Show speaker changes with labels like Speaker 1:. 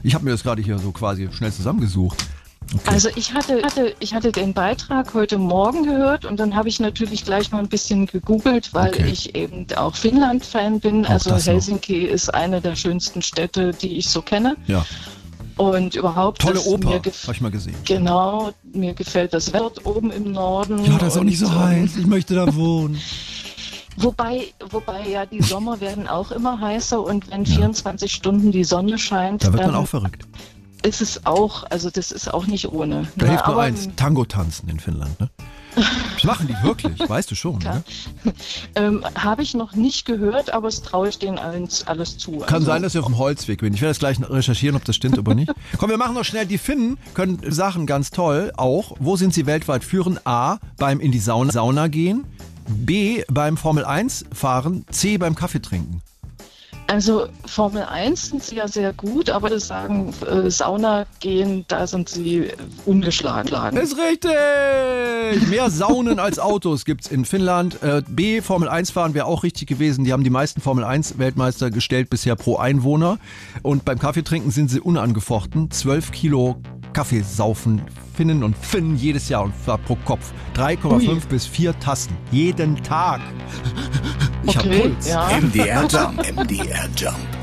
Speaker 1: Ich habe mir das gerade hier so quasi schnell zusammengesucht. Okay.
Speaker 2: Also ich hatte den Beitrag heute Morgen gehört und dann habe ich natürlich gleich mal ein bisschen gegoogelt, weil ich eben auch Finnland-Fan bin.
Speaker 1: Auch
Speaker 2: also
Speaker 1: Helsinki
Speaker 2: ist eine der schönsten Städte, die ich so kenne.
Speaker 1: Ja.
Speaker 2: Und überhaupt
Speaker 1: tolle Oper, habe ich mal gesehen.
Speaker 2: Genau, mir gefällt das Wetter dort oben im Norden.
Speaker 1: Ja, das ist auch nicht so heiß. Ich möchte da wohnen.
Speaker 2: Wobei ja, die Sommer werden auch immer heißer und wenn 24 Stunden die Sonne scheint,
Speaker 1: da wird man auch verrückt.
Speaker 2: Ist es auch, also das ist auch nicht ohne.
Speaker 1: Da hilft nur eins, Tango tanzen in Finnland, ne? Das machen die wirklich, weißt du schon, ne?
Speaker 2: Habe ich noch nicht gehört, aber es traue ich denen alles zu.
Speaker 1: Kann sein, dass ich auf dem Holzweg bin. Ich werde das gleich recherchieren, ob das stimmt oder nicht. Komm, wir machen noch schnell. Die Finnen können Sachen ganz toll auch. Wo sind sie weltweit führen? A, beim in die Sauna gehen. B, beim Formel 1 fahren. C, beim Kaffee trinken.
Speaker 2: Also Formel 1 sind sie ja sehr gut, aber das sagen, Sauna gehen, da sind sie ungeschlagen.
Speaker 1: Ist richtig! Mehr Saunen als Autos gibt's in Finnland. B, Formel 1 fahren wäre auch richtig gewesen. Die haben die meisten Formel 1 Weltmeister gestellt bisher pro Einwohner. Und beim Kaffeetrinken sind sie unangefochten. 12 Kilo Kaffee saufen Finnen und Finnen jedes Jahr und zwar pro Kopf. 3,5 bis 4 Tassen. Jeden Tag. Ich hab Puls.
Speaker 3: Ja. MDR Jump. MDR Jump.